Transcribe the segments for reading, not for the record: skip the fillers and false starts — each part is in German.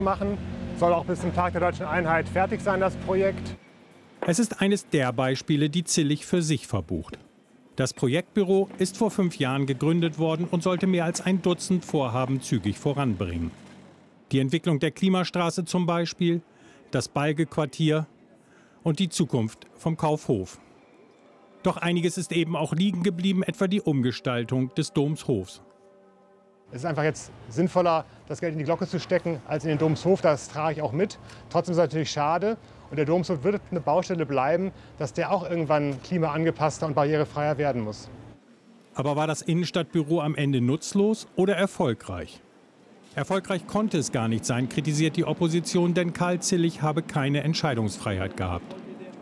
machen. Soll auch bis zum Tag der Deutschen Einheit fertig sein, das Projekt. Es ist eines der Beispiele, die Zillig für sich verbucht. Das Projektbüro ist vor 5 Jahren gegründet worden und sollte mehr als ein Dutzend Vorhaben zügig voranbringen. Die Entwicklung der Klimastraße zum Beispiel, das Balge-Quartier und die Zukunft vom Kaufhof. Doch einiges ist eben auch liegen geblieben, etwa die Umgestaltung des Domshofs. Es ist einfach jetzt sinnvoller, das Geld in die Glocke zu stecken, als in den Domshof. Das trage ich auch mit. Trotzdem ist es natürlich schade. Und der Domshof wird eine Baustelle bleiben, dass der auch irgendwann klimaangepasster und barrierefreier werden muss. Aber war das Innenstadtbüro am Ende nutzlos oder erfolgreich? Erfolgreich konnte es gar nicht sein, kritisiert die Opposition, denn Karl Zillig habe keine Entscheidungsfreiheit gehabt.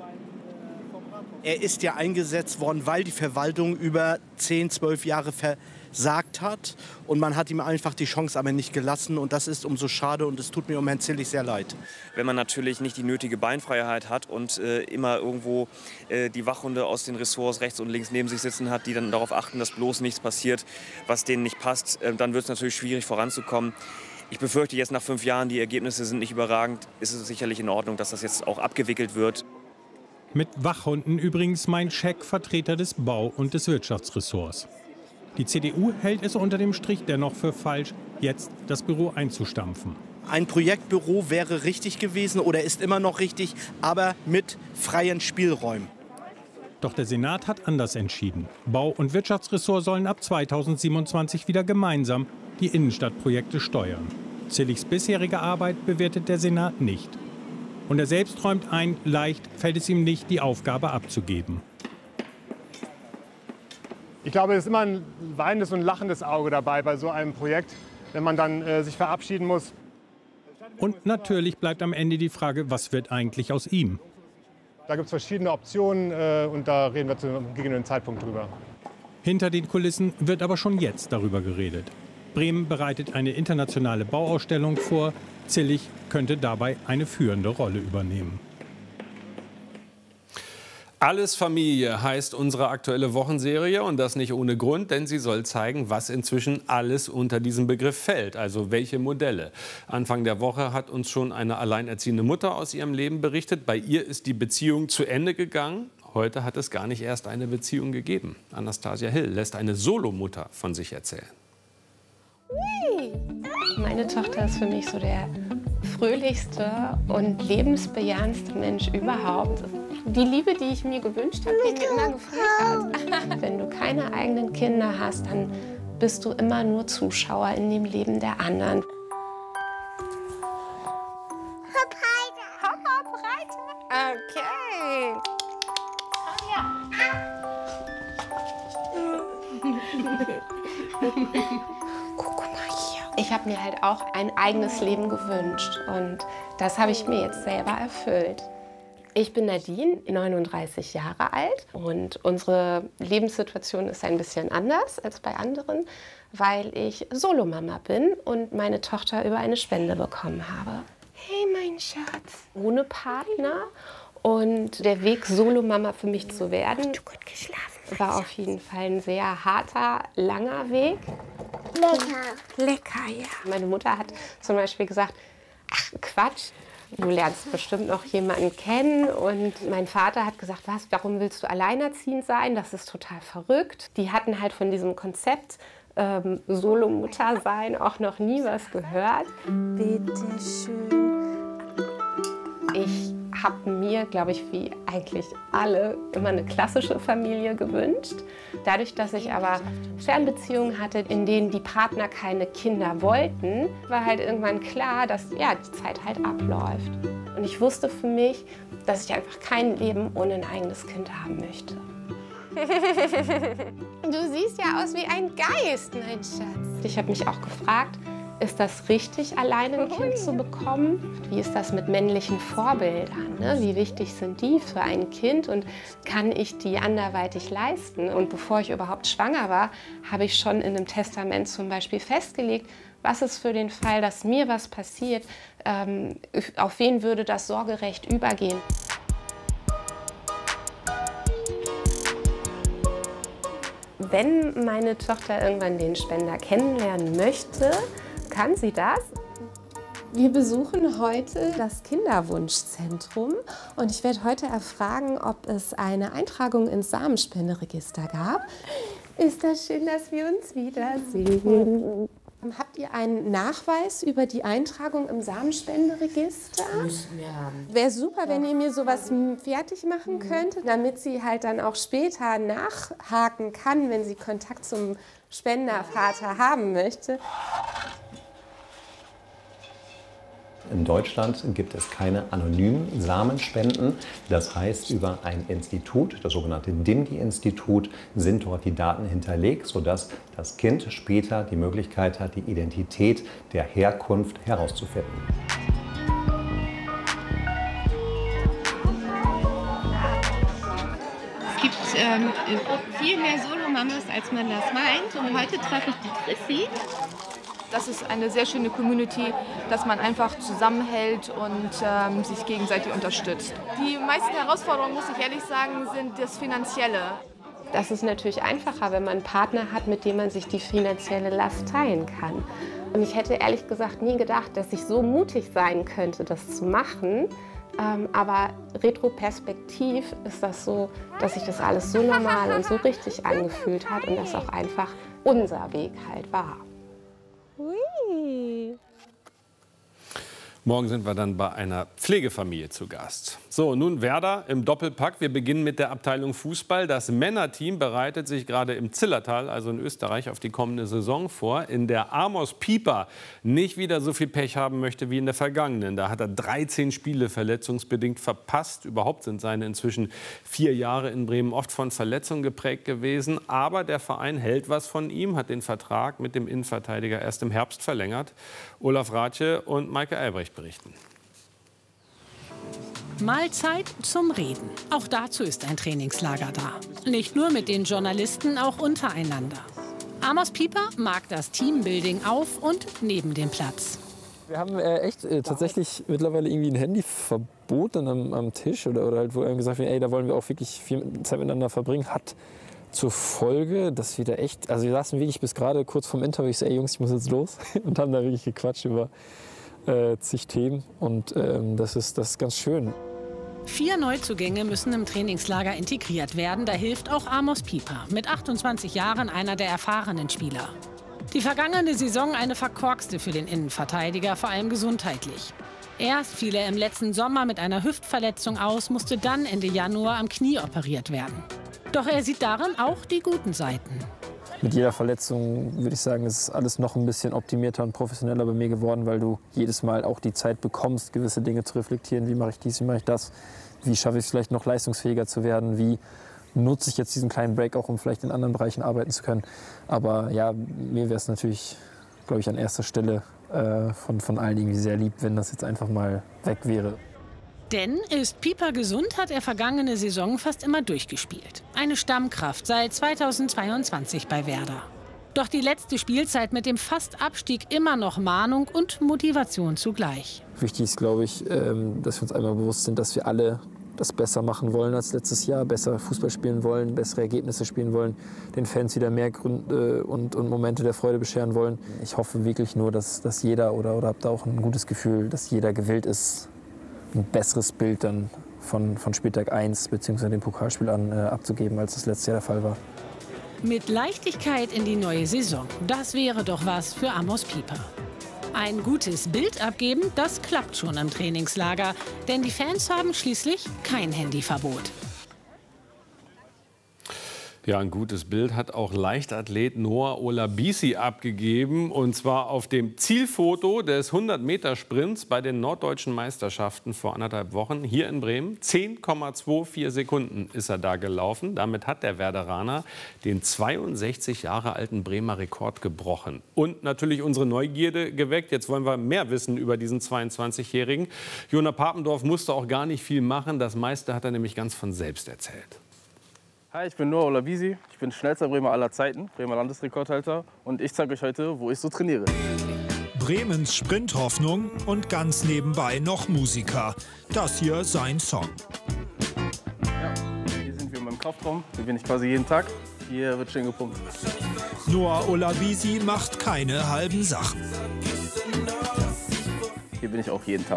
Er ist ja eingesetzt worden, weil die Verwaltung über 10, 12 Jahre versagt hat. Und man hat ihm einfach die Chance aber nicht gelassen. Und das ist umso schade und es tut mir um Herrn Zillig sehr leid. Wenn man natürlich nicht die nötige Beinfreiheit hat und immer irgendwo die Wachhunde aus den Ressorts rechts und links neben sich sitzen hat, die dann darauf achten, dass bloß nichts passiert, was denen nicht passt, dann wird es natürlich schwierig voranzukommen. Ich befürchte jetzt nach 5 Jahren, die Ergebnisse sind nicht überragend, ist es sicherlich in Ordnung, dass das jetzt auch abgewickelt wird. Mit Wachhunden übrigens meint Scheck, Vertreter des Bau- und des Wirtschaftsressorts. Die CDU hält es unter dem Strich dennoch für falsch, jetzt das Büro einzustampfen. Ein Projektbüro wäre richtig gewesen oder ist immer noch richtig, aber mit freien Spielräumen. Doch der Senat hat anders entschieden. Bau- und Wirtschaftsressort sollen ab 2027 wieder gemeinsam die Innenstadtprojekte steuern. Zilligs bisherige Arbeit bewertet der Senat nicht. Und er selbst räumt ein, leicht fällt es ihm nicht, die Aufgabe abzugeben. Ich glaube, es ist immer ein weinendes und lachendes Auge dabei bei so einem Projekt, wenn man dann sich verabschieden muss. Und natürlich bleibt am Ende die Frage, was wird eigentlich aus ihm? Da gibt es verschiedene Optionen und da reden wir zu einem gegebenen Zeitpunkt drüber. Hinter den Kulissen wird aber schon jetzt darüber geredet. Bremen bereitet eine internationale Bauausstellung vor. Zillig könnte dabei eine führende Rolle übernehmen. Alles Familie heißt unsere aktuelle Wochenserie und das nicht ohne Grund, denn sie soll zeigen, was inzwischen alles unter diesen Begriff fällt, also welche Modelle. Anfang der Woche hat uns schon eine alleinerziehende Mutter aus ihrem Leben berichtet. Bei ihr ist die Beziehung zu Ende gegangen. Heute hat es gar nicht erst eine Beziehung gegeben. Anastasia Hill lässt eine Solomutter von sich erzählen. Meine Tochter ist für mich so der fröhlichste und lebensbejahendste Mensch überhaupt. Die Liebe, die ich mir gewünscht habe, die mir immer gefehlt hat. Wenn du keine eigenen Kinder hast, dann bist du immer nur Zuschauer in dem Leben der anderen. Hopp, reite. Okay. Guck mal hier. Ich habe mir halt auch ein eigenes Leben gewünscht und das habe ich mir jetzt selber erfüllt. Ich bin Nadine, 39 Jahre alt und unsere Lebenssituation ist ein bisschen anders als bei anderen, weil ich Solomama bin und meine Tochter über eine Spende bekommen habe. Hey, mein Schatz. Ohne Partner und der Weg, Solomama für mich zu werden, war auf jeden Fall ein sehr harter, langer Weg. Lecker, ja. Meine Mutter hat zum Beispiel gesagt, ach Quatsch, du lernst bestimmt noch jemanden kennen. Und mein Vater hat gesagt, was, warum willst du alleinerziehend sein? Das ist total verrückt. Die hatten halt von diesem Konzept Solo-Mutter sein auch noch nie was gehört. Bitte schön. Ich habe mir, glaube ich, wie eigentlich alle, immer eine klassische Familie gewünscht. Dadurch, dass ich aber Fernbeziehungen hatte, in denen die Partner keine Kinder wollten, war halt irgendwann klar, dass ja, die Zeit halt abläuft. Und ich wusste für mich, dass ich einfach kein Leben ohne ein eigenes Kind haben möchte. Du siehst ja aus wie ein Geist, mein Schatz. Ich habe mich auch gefragt, ist das richtig, alleine ein Kind zu bekommen? Wie ist das mit männlichen Vorbildern? Ne? Wie wichtig sind die für ein Kind und kann ich die anderweitig leisten? Und bevor ich überhaupt schwanger war, habe ich schon in einem Testament zum Beispiel festgelegt, was ist für den Fall, dass mir was passiert, auf wen würde das Sorgerecht übergehen? Wenn meine Tochter irgendwann den Spender kennenlernen möchte, kann sie das? Wir besuchen heute das Kinderwunschzentrum und ich werde heute erfragen, ob es eine Eintragung ins Samenspenderegister gab. Ist das schön, dass wir uns wiedersehen. Habt ihr einen Nachweis über die Eintragung im Samenspenderegister? Müssen wir haben. Wäre super, wenn ihr mir sowas fertig machen könntet, damit sie halt dann auch später nachhaken kann, wenn sie Kontakt zum Spendervater haben möchte. In Deutschland gibt es keine anonymen Samenspenden. Das heißt, über ein Institut, das sogenannte DIMDI-Institut, sind dort die Daten hinterlegt, sodass das Kind später die Möglichkeit hat, die Identität der Herkunft herauszufinden. Es gibt viel mehr Solomamas, als man das meint. Und heute treffe ich die Chrissy. Das ist eine sehr schöne Community, dass man einfach zusammenhält und sich gegenseitig unterstützt. Die meisten Herausforderungen, muss ich ehrlich sagen, sind das Finanzielle. Das ist natürlich einfacher, wenn man einen Partner hat, mit dem man sich die finanzielle Last teilen kann. Und ich hätte ehrlich gesagt nie gedacht, dass ich so mutig sein könnte, das zu machen. Aber retroperspektiv ist das so, dass sich das alles so normal und so richtig angefühlt hat und das auch einfach unser Weg halt war. Hui. Morgen sind wir dann bei einer Pflegefamilie zu Gast. So, nun Werder im Doppelpack. Wir beginnen mit der Abteilung Fußball. Das Männerteam bereitet sich gerade im Zillertal, also in Österreich, auf die kommende Saison vor, in der Amos Pieper nicht wieder so viel Pech haben möchte wie in der vergangenen. Da hat er 13 Spiele verletzungsbedingt verpasst. Überhaupt sind seine inzwischen 4 Jahre in Bremen oft von Verletzungen geprägt gewesen. Aber der Verein hält was von ihm, hat den Vertrag mit dem Innenverteidiger erst im Herbst verlängert. Olaf Rathje und Maike Albrecht berichten. Mahlzeit zum Reden. Auch dazu ist ein Trainingslager da. Nicht nur mit den Journalisten, auch untereinander. Amos Pieper mag das Teambuilding auf und neben dem Platz. Wir haben tatsächlich mittlerweile irgendwie ein Handyverbot dann am Tisch oder halt, wo gesagt wird, ey, da wollen wir auch wirklich viel Zeit miteinander verbringen. Hat zur Folge, dass wir da echt, also wir saßen wirklich bis gerade kurz vorm Interview, ich so, ey Jungs, ich muss jetzt los und haben da wirklich gequatscht über zig Themen und das ist ganz schön. 4 Neuzugänge müssen im Trainingslager integriert werden. Da hilft auch Amos Pieper, mit 28 Jahren einer der erfahrenen Spieler. Die vergangene Saison eine verkorkste für den Innenverteidiger, vor allem gesundheitlich. Erst fiel er im letzten Sommer mit einer Hüftverletzung aus, musste dann Ende Januar am Knie operiert werden. Doch er sieht darin auch die guten Seiten. Mit jeder Verletzung würde ich sagen, ist alles noch ein bisschen optimierter und professioneller bei mir geworden, weil du jedes Mal auch die Zeit bekommst, gewisse Dinge zu reflektieren. Wie mache ich dies, wie mache ich das? Wie schaffe ich es vielleicht noch leistungsfähiger zu werden? Wie nutze ich jetzt diesen kleinen Break auch, um vielleicht in anderen Bereichen arbeiten zu können? Aber ja, mir wäre es natürlich, glaube ich, an erster Stelle von allen irgendwie sehr lieb, wenn das jetzt einfach mal weg wäre. Denn ist Pieper gesund, hat er vergangene Saison fast immer durchgespielt. Eine Stammkraft seit 2022 bei Werder. Doch die letzte Spielzeit mit dem Fast-Abstieg immer noch Mahnung und Motivation zugleich. Wichtig ist, glaube ich, dass wir uns einmal bewusst sind, dass wir alle das besser machen wollen als letztes Jahr, besser Fußball spielen wollen, bessere Ergebnisse spielen wollen, den Fans wieder mehr Gründe und Momente der Freude bescheren wollen. Ich hoffe wirklich nur, dass jeder oder habe da auch ein gutes Gefühl, dass jeder gewillt ist, ein besseres Bild dann von Spieltag 1 bzw. dem Pokalspiel an abzugeben, als das letztes Jahr der Fall war. Mit Leichtigkeit in die neue Saison, das wäre doch was für Amos Pieper. Ein gutes Bild abgeben, das klappt schon im Trainingslager, denn die Fans haben schließlich kein Handyverbot. Ja, ein gutes Bild hat auch Leichtathlet Noah Olabisi abgegeben. Und zwar auf dem Zielfoto des 100-Meter-Sprints bei den Norddeutschen Meisterschaften vor 1,5 Wochen hier in Bremen. 10,24 Sekunden ist er da gelaufen. Damit hat der Werderaner den 62 Jahre alten Bremer Rekord gebrochen. Und natürlich unsere Neugierde geweckt. Jetzt wollen wir mehr wissen über diesen 22-Jährigen. Jona Papendorf musste auch gar nicht viel machen. Das meiste hat er nämlich ganz von selbst erzählt. Hi, ich bin Noah Olabisi. Ich bin schnellster Bremer aller Zeiten, Bremer Landesrekordhalter. Und ich zeige euch heute, wo ich so trainiere. Bremens Sprinthoffnung und ganz nebenbei noch Musiker. Das hier sein Song. Ja, hier sind wir in meinem Kraftraum. Hier bin ich quasi jeden Tag. Hier wird schön gepumpt. Noah Olabisi macht keine halben Sachen. Hier bin ich auch jeden Tag.